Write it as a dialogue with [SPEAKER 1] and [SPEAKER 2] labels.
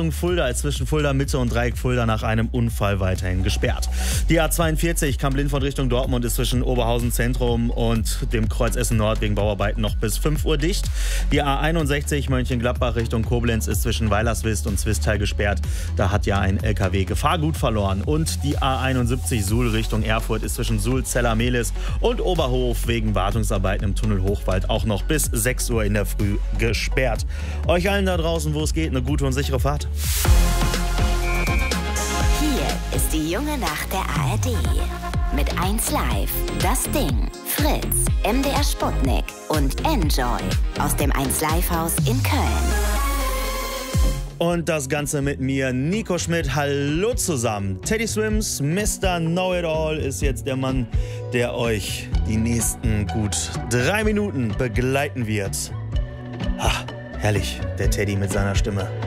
[SPEAKER 1] Richtung Fulda ist zwischen Fulda Mitte und Dreieck Fulda nach einem Unfall weiterhin gesperrt. Die A42 Kamp-Lindfort Richtung Dortmund ist zwischen Oberhausen Zentrum und dem Kreuz Essen Nord wegen Bauarbeiten noch bis 5 Uhr dicht. Die A61 Mönchengladbach Richtung Koblenz ist zwischen Weilerswist und Zwistal gesperrt. Da hat ja ein LKW Gefahrgut verloren. Und die A71 Suhl Richtung Erfurt ist zwischen Suhl, Zella-Mehlis und Oberhof wegen Wartungsarbeiten im Tunnel Hochwald auch noch bis 6 Uhr in der Früh gesperrt. Euch allen da draußen, wo es geht, eine gute und sichere Fahrt.
[SPEAKER 2] Hier ist die junge Nacht der ARD. Mit 1 Live, Das Ding, Fritz, MDR Sputnik und Enjoy aus dem 1 Live Haus in Köln.
[SPEAKER 1] Und das Ganze mit mir, Nico Schmidt. Hallo zusammen. Teddy Swims, Mr. Know-It-All ist jetzt der Mann, der euch die nächsten gut 3 Minuten begleiten wird. Ha, herrlich, der Teddy mit seiner Stimme.